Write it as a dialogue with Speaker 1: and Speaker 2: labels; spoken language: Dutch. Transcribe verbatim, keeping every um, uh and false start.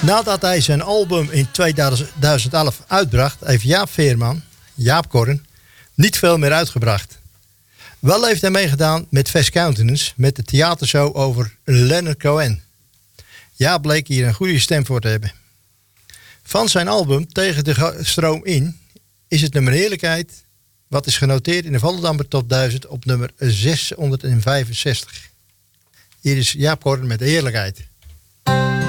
Speaker 1: Nadat hij zijn album in tweeduizend elf uitbracht, heeft Jaap Veerman, Jaap Korn, niet veel meer uitgebracht. Wel heeft hij meegedaan met Fast Countenance met de theatershow over Leonard Cohen. Jaap bleek hier een goede stem voor te hebben. Van zijn album Tegen de Stroom In is het nummer Heerlijkheid, wat is genoteerd in de Volendammer Top duizend op nummer zeshonderdvijfenzestig. Hier is Jaap Korn met Heerlijkheid.